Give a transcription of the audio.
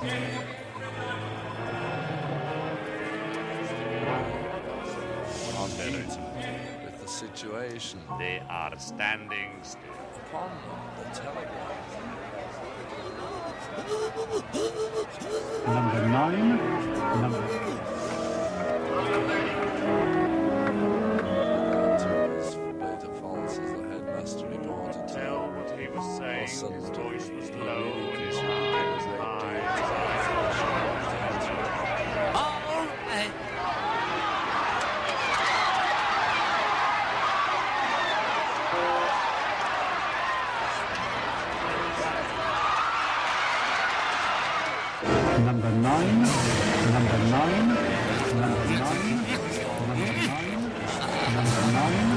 With the situation. They are standing still. Upon the telegraph. Number 9. Beta Falls, as the headmaster reported. Tell what he was saying. His voice was low and his hand was high. All right. Number 9. Number 9. Number 9. Number 9. Number 9.